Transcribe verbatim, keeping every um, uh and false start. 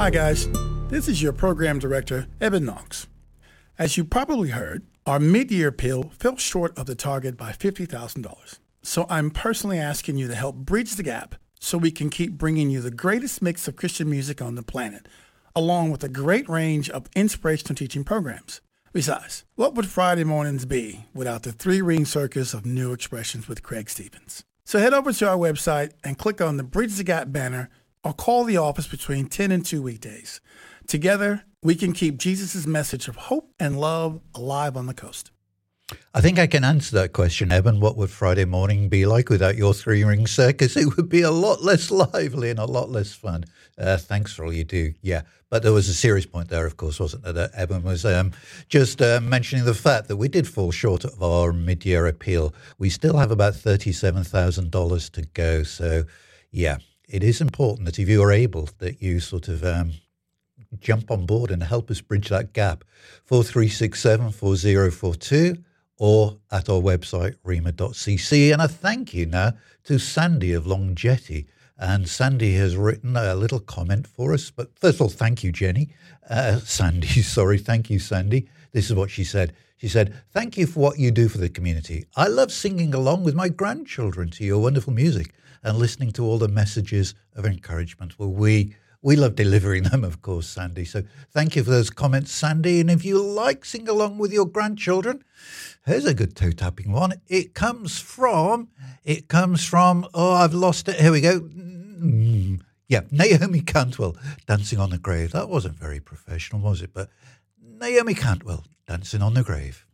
Hi guys, this is your program director, Eben Knox. As you probably heard, our mid-year appeal fell short of the target by fifty thousand dollars. So I'm personally asking you to help bridge the gap so we can keep bringing you the greatest mix of Christian music on the planet, along with a great range of inspirational teaching programs. Besides, what would Friday mornings be without the three-ring circus of new expressions with Craig Stevens? So head over to our website and click on the Bridge the Gap banner or call the office between ten and two weekdays. Together, we can keep Jesus' message of hope and love alive on the coast. I think I can answer that question, Eben. What would Friday morning be like without your three-ring circus? It would be a lot less lively and a lot less fun. Uh, thanks for all you do. Yeah, but there was a serious point there, of course, wasn't there? That Eben was um, just uh, mentioning the fact that we did fall short of our mid-year appeal. We still have about thirty-seven thousand dollars to go. So, yeah, it is important that if you are able, that you sort of um, jump on board and help us bridge that gap. four three six seven, four zero four two or at our website, rima dot c c. And a thank you now to Sandy of Long Jetty. And Sandy has written a little comment for us. But first of all, thank you, Jenny. Uh, Sandy, sorry. Thank you, Sandy. This is what she said. She said, thank you for what you do for the community. I love singing along with my grandchildren to your wonderful music and listening to all the messages of encouragement. Well, we we love delivering them, of course, Sandy. So thank you for those comments, Sandy. And if you like sing along with your grandchildren, here's a good toe-tapping one. It comes from, it comes from, oh, I've lost it. Here we go. Mm, yeah, Naomi Cantwell, Dancing on the Grave. That wasn't very professional, was it? But Naomi Cantwell, Dancing on the Grave.